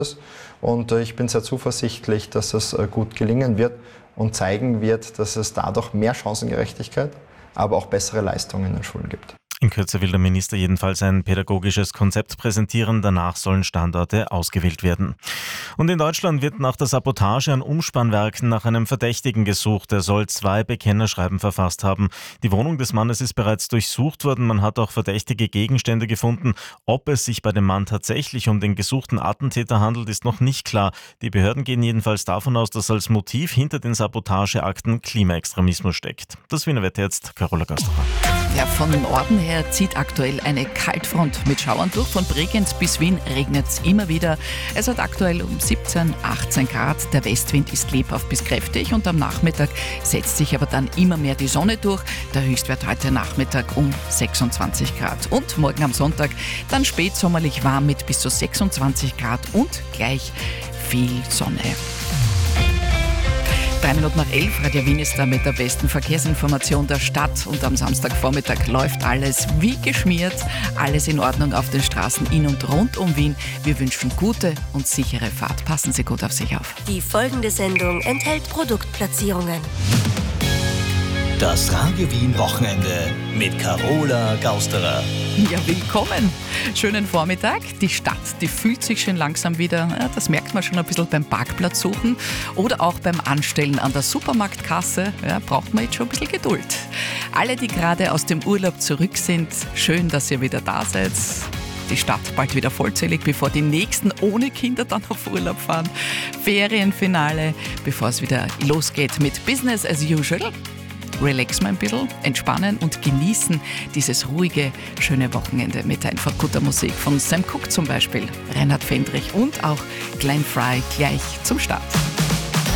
Und ich bin sehr zuversichtlich, dass es gut gelingen wird und zeigen wird, dass es dadurch mehr Chancengerechtigkeit, aber auch bessere Leistungen in den Schulen gibt. In Kürze will der Minister jedenfalls ein pädagogisches Konzept präsentieren. Danach sollen Standorte ausgewählt werden. Und in Deutschland wird nach der Sabotage an Umspannwerken nach einem Verdächtigen gesucht. Er soll 2 Bekennerschreiben verfasst haben. Die Wohnung des Mannes ist bereits durchsucht worden. Man hat auch verdächtige Gegenstände gefunden. Ob es sich bei dem Mann tatsächlich um den gesuchten Attentäter handelt, ist noch nicht klar. Die Behörden gehen jedenfalls davon aus, dass als Motiv hinter den Sabotageakten Klimaextremismus steckt. Das Wiener Wetter jetzt, Carola Gasterer. Ja, von Norden her zieht aktuell eine Kaltfront mit Schauern durch. Von Bregenz bis Wien regnet es immer wieder. Es hat aktuell um 17, 18 Grad. Der Westwind ist lebhaft bis kräftig und am Nachmittag setzt sich aber dann immer mehr die Sonne durch. Der Höchstwert heute Nachmittag um 26 Grad. Und morgen am Sonntag dann spätsommerlich warm mit bis zu 26 Grad und gleich viel Sonne. 3 Minuten nach 11, Radio Wien ist da mit der besten Verkehrsinformation der Stadt und am Samstagvormittag läuft alles wie geschmiert, alles in Ordnung auf den Straßen in und rund um Wien. Wir wünschen gute und sichere Fahrt. Passen Sie gut auf sich auf. Die folgende Sendung enthält Produktplatzierungen. Das Radio Wien Wochenende mit Carola Gausterer. Ja, willkommen. Schönen Vormittag. Die Stadt, die fühlt sich schon langsam wieder, das merkt man schon ein bisschen beim Parkplatz suchen oder auch beim Anstellen an der Supermarktkasse. Ja, braucht man jetzt schon ein bisschen Geduld. Alle, die gerade aus dem Urlaub zurück sind, schön, dass ihr wieder da seid. Die Stadt bald wieder vollzählig, bevor die Nächsten ohne Kinder dann auf Urlaub fahren. Ferienfinale, bevor es wieder losgeht mit Business as usual. Relaxen ein bisschen, entspannen und genießen dieses ruhige, schöne Wochenende mit einfach guter Musik von Sam Cooke zum Beispiel, Reinhard Fendrich und auch Glenn Frey gleich zum Start.